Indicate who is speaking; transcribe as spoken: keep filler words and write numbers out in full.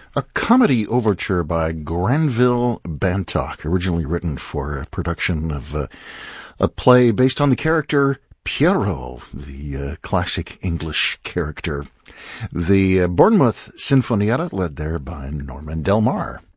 Speaker 1: A comedy overture by Granville Bantock, originally written for a production of uh, a play based on the character Pierrot, the uh, classic English character. The uh, Bournemouth Sinfonietta, led there by Norman Del Mar.